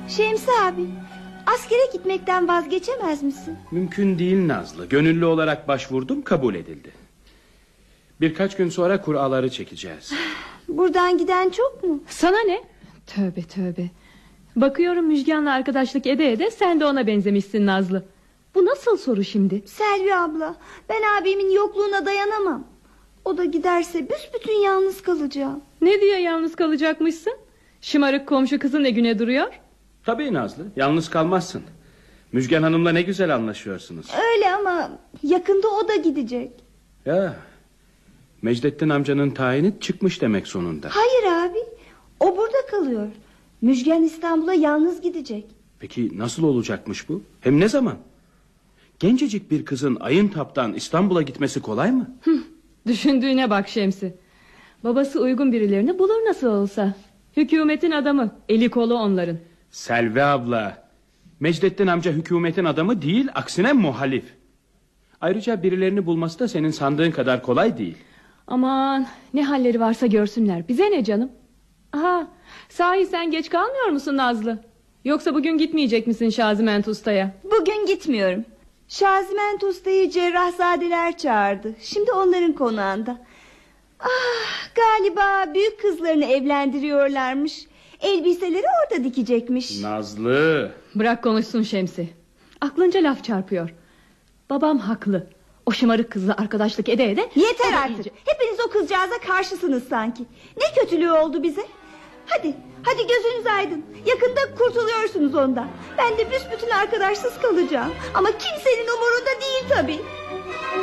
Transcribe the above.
Şemsi abi, askere gitmekten vazgeçemez misin? Mümkün değil Nazlı. Gönüllü olarak başvurdum, kabul edildi. Birkaç gün sonra kuraları çekeceğiz. Buradan giden çok mu? Sana ne? Tövbe tövbe. Bakıyorum Müjgan'la arkadaşlık ede ede sen de ona benzemişsin Nazlı. Bu nasıl soru şimdi? Selvi abla, ben abimin yokluğuna dayanamam. O da giderse büsbütün yalnız kalacağım. Ne diye yalnız kalacakmışsın? Şımarık komşu kızın ne güne duruyor? Tabii Nazlı, yalnız kalmazsın. Müjgan Hanım'la ne güzel anlaşıyorsunuz. Öyle ama yakında o da gidecek. Ya, Mecdettin amcanın tayini çıkmış demek sonunda. Hayır abi, o burada kalıyor. Müjgan İstanbul'a yalnız gidecek. Peki nasıl olacakmış bu? Hem ne zaman? Gencecik bir kızın Ayıntap'tan İstanbul'a gitmesi kolay mı? Düşündüğüne bak Şemsi. Babası uygun birilerini bulur nasıl olsa. Hükümetin adamı, eli kolu onların. Selvi abla, Mecdettin amca hükümetin adamı değil, aksine muhalif. Ayrıca birilerini bulması da senin sandığın kadar kolay değil. Aman ne halleri varsa görsünler, bize ne canım. Aha, sahi sen geç kalmıyor musun Nazlı? Yoksa bugün gitmeyecek misin Şaziment Usta'ya? Bugün gitmiyorum. Şaziment Usta'yı Cerrahzadeler çağırdı. Şimdi onların konağında. Galiba büyük kızlarını evlendiriyorlarmış. Elbiseleri orada dikecekmiş. Nazlı. Bırak konuşsun Şemsi. Aklınca laf çarpıyor. Babam haklı. O şımarık kızla arkadaşlık ede ede... Yeter artık. Hepiniz o kızcağıza karşısınız sanki. Ne kötülüğü oldu bize? Hadi gözünüz aydın. Yakında kurtuluyorsunuz ondan. Ben de büsbütün arkadaşsız kalacağım. Ama kimsenin umurunda değil tabii.